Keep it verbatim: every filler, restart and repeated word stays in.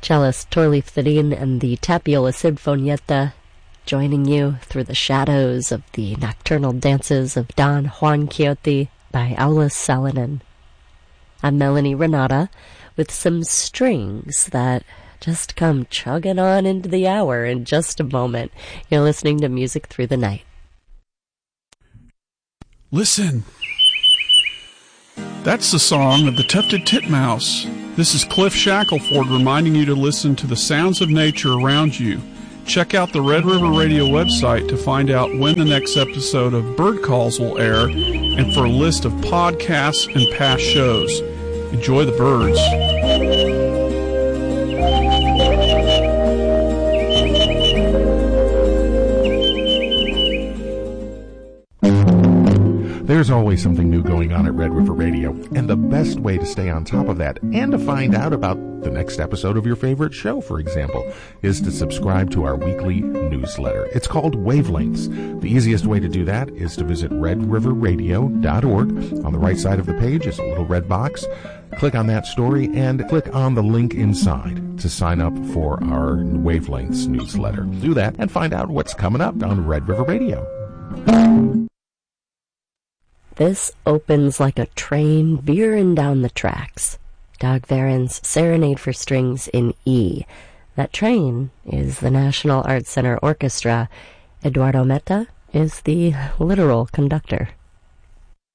Cellist Torleif Thedin and the Tapiola Sinfonietta joining you through the shadows of the nocturnal dances of Don Juan Quixote by Aulis Salonen. I'm Melanie Renata with some strings that just come chugging on into the hour in just a moment. You're listening to Music Through the Night. Listen. That's the song of the Tufted Titmouse. This is Cliff Shackelford reminding you to listen to the sounds of nature around you. Check out the Red River Radio website to find out when the next episode of Bird Calls will air and for a list of podcasts and past shows. Enjoy the birds. There's always something new going on at Red River Radio, and the best way to stay on top of that and to find out about the next episode of your favorite show, for example, is to subscribe to our weekly newsletter. It's called Wavelengths. The easiest way to do that is to visit red river radio dot org. On the right side of the page is a little red box. Click on that story and click on the link inside to sign up for our Wavelengths newsletter. Do that and find out what's coming up on Red River Radio. This opens like a train veering down the tracks. Dag Veren's Serenade for Strings in E. That train is the National Arts Center Orchestra. Eduardo Meta is the literal conductor.